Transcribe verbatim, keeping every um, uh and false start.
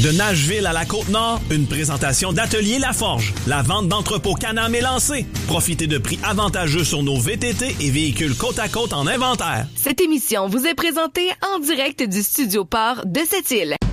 De Nashville à la Côte-Nord, une présentation d'Atelier Laforge. La vente d'entrepôts Can-Am est lancée. Profitez de prix avantageux sur nos V T T et véhicules côte à côte en inventaire. Cette émission vous est présentée en direct du Studio Port de Sept-Îles.